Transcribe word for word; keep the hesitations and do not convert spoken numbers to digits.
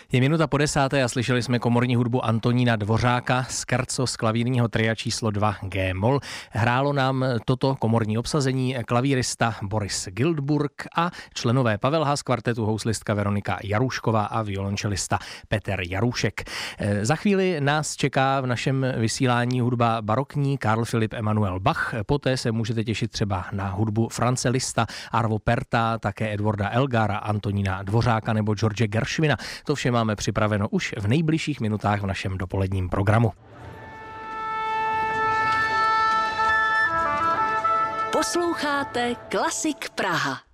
Je minuta po desáté a slyšeli jsme komorní hudbu Antonína Dvořáka, scherzo z klavírního tria číslo dva G-moll. Hrálo nám toto komorní obsazení klavírista Boris Gildburg a členové Pavel Haas kvartetu, houslistka Veronika Jarušková a violončelista Petr Jarušek. Za chvíli nás čeká v našem vysílání hudba barokní Karl Philipp Emanuel Bach. Poté se můžete těšit třeba na hudbu France Liszta, Arvo Pärta, také Edwarda Elgara, Antonína Dvořáka nebo George Gershwina. To vše máme připraveno už v nejbližších minutách v našem dopoledním programu. Posloucháte Klasik Praha.